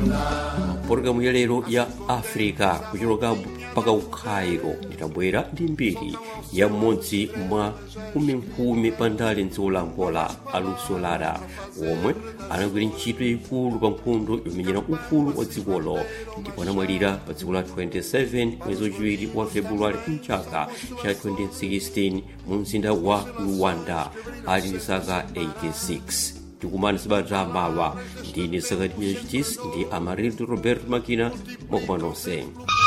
Pologalamu ya lero ya Africa kucholoka mpaka ku Cairo itabwera ndi mbiri ya mmodzi mwa nkhumi pa ndale mdziko la Angola, Aluso Lara, omwe anagwira ntchito ikulu pa nkhondo yomenyera ufulu wa dzikolo ndipo anamwalira pa tsiku la 27 mwezi wachiwiri wa Februwale mchaka cha 2016 mu mzinda wa Luanda ali ndi zaka 86. Tikumana sibata mawa ndine Sakati Justice ndi Amarildo Roberto Makina mwakumanonse.